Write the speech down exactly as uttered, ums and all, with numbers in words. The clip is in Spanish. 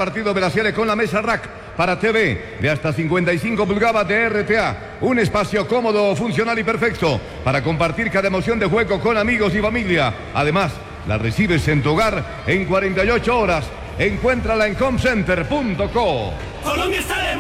partidos glaciales con la mesa rack para T V de hasta cincuenta y cinco pulgadas de R T A. Un espacio cómodo, funcional y perfecto para compartir cada emoción de juego con amigos y familia. Además, la recibes en tu hogar en cuarenta y ocho horas. Encuéntrala en comcenter punto co. Colombia está de